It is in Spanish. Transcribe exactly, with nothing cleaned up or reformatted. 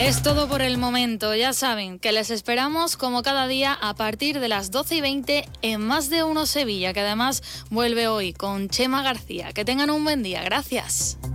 Es todo por el momento. Ya saben que les esperamos como cada día a partir de las doce y veinte en Más de Uno Sevilla, que además vuelve hoy con Chema García. Que tengan un buen día. Gracias.